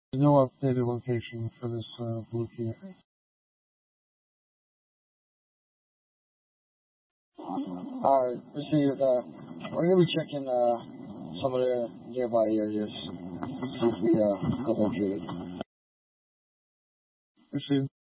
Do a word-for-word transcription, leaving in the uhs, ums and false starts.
There's no updated location for this uh, blue key. Alright, received. Uh, we're gonna be checking uh, some of the nearby areas. See if we uh, got located. Received.